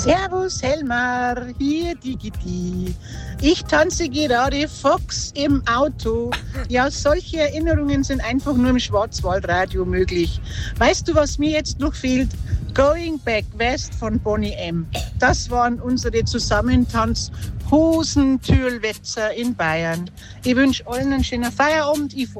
Servus Helmar, hier Digiti. Ich tanze gerade Fox im Auto. Ja, solche Erinnerungen sind einfach nur im Schwarzwaldradio möglich. Weißt du, was mir jetzt noch fehlt? Going Back West von Boney M. Das waren unsere Zusammentanz-Hosentürlwetzer in Bayern. Ich wünsche allen einen schönen Feierabend. Ich